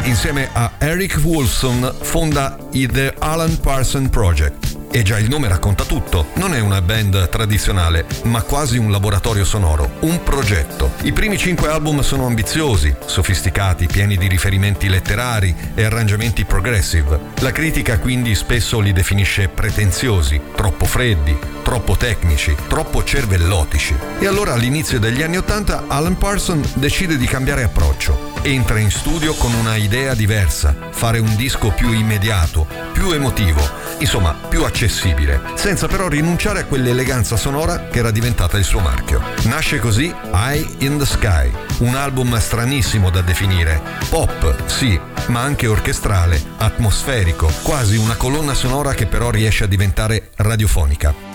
insieme a Eric Woolfson fonda i The Alan Parsons Project. E già il nome racconta tutto. Non è una band tradizionale, ma quasi un laboratorio sonoro, un progetto. I primi 5 album sono ambiziosi, sofisticati, pieni di riferimenti letterari e arrangiamenti progressive. La critica quindi spesso li definisce pretenziosi, troppo freddi, troppo tecnici, troppo cervellotici. E allora all'inizio degli anni '80 Alan Parsons decide di cambiare approccio. Entra in studio con una idea diversa, fare un disco più immediato, più emotivo, insomma più accessibile, senza però rinunciare a quell'eleganza sonora che era diventata il suo marchio. Nasce così Eye in the Sky, un album stranissimo da definire, pop sì, ma anche orchestrale, atmosferico, quasi una colonna sonora che però riesce a diventare radiofonica.